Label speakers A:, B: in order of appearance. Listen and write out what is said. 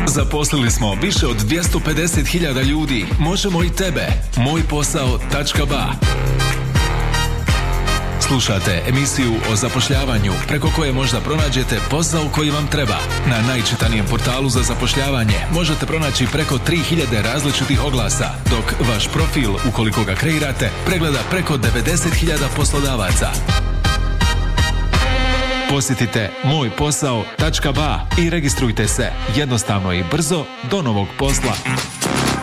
A: Zaposlili smo više od 250.000 ljudi. Možemo i tebe. Mojposao.ba. Slušate emisiju o zapošljavanju preko koje možda pronađete posao koji vam treba. Na najčitanijem portalu za zapošljavanje možete pronaći preko 3000 različitih oglasa, dok vaš profil, ukoliko ga kreirate, pregleda preko 90.000 poslodavaca. Posjetite mojposao.ba i registrujte se jednostavno i brzo do novog posla.